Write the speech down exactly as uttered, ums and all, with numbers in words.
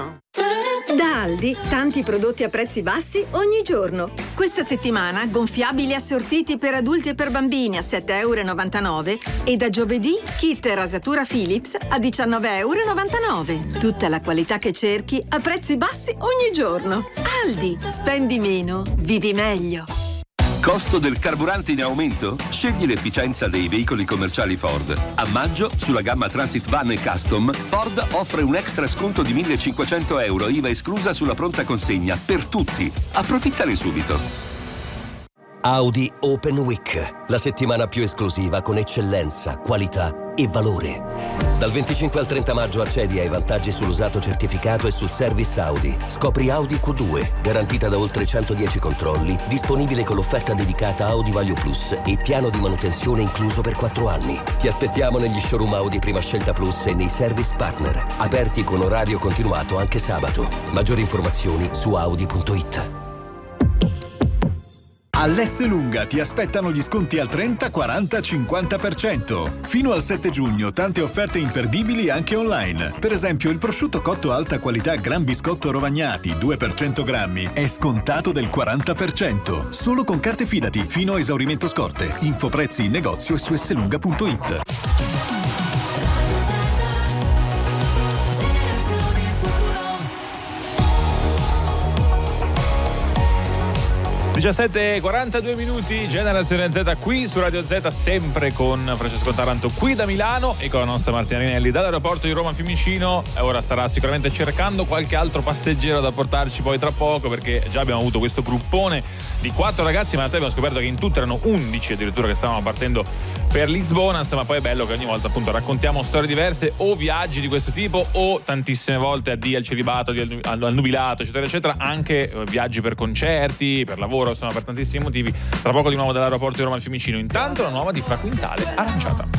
Da Aldi, tanti prodotti a prezzi bassi ogni giorno. Questa settimana gonfiabili assortiti per adulti e per bambini a sette e novantanove euro e da giovedì kit rasatura Philips a diciannove e novantanove euro. Tutta la qualità che cerchi a prezzi bassi ogni giorno. Aldi, spendi meno, vivi meglio. Costo del carburante in aumento? Scegli l'efficienza dei veicoli commerciali Ford. A maggio, sulla gamma Transit Van e Custom, Ford offre un extra sconto di millecinquecento euro, I V A esclusa sulla pronta consegna, per tutti. Approfittane subito. Audi Open Week, la settimana più esclusiva con eccellenza, qualità e valore. Dal venticinque al trenta maggio accedi ai vantaggi sull'usato certificato e sul service Audi. Scopri Audi Q due, garantita da oltre centodieci controlli, disponibile con l'offerta dedicata Audi Value Plus e piano di manutenzione incluso per quattro anni. Ti aspettiamo negli showroom Audi Prima Scelta Plus e nei service partner, aperti con orario continuato anche sabato. Maggiori informazioni su audi punto it. All'Esselunga ti aspettano gli sconti al trenta, quaranta, cinquanta per cento. Fino al sette giugno tante offerte imperdibili anche online. Per esempio il prosciutto cotto alta qualità Gran Biscotto Rovagnati due per cento grammi è scontato del quaranta per cento. Solo con carte Fidati fino a esaurimento scorte. Info prezzi in negozio e su esselunga punto it. diciassette e quarantadue minuti, Generazione Z qui su Radio Z, sempre con Francesco Taranto qui da Milano e con la nostra Martina Rinelli dall'aeroporto di Roma Fiumicino. E ora starà sicuramente cercando qualche altro passeggero da portarci poi tra poco, perché già abbiamo avuto questo gruppone di quattro ragazzi, ma in realtà abbiamo scoperto che in tutto erano undici addirittura che stavano partendo per Lisbona. Insomma, poi è bello che ogni volta appunto raccontiamo storie diverse, o viaggi di questo tipo, o tantissime volte addio al celibato, addio al, al nubilato, eccetera eccetera, anche eh, viaggi per concerti, per lavoro, insomma per tantissimi motivi. Tra poco di nuovo dall'aeroporto di Roma Fiumicino. Intanto la nuova di Fra Quintale, Aranciata.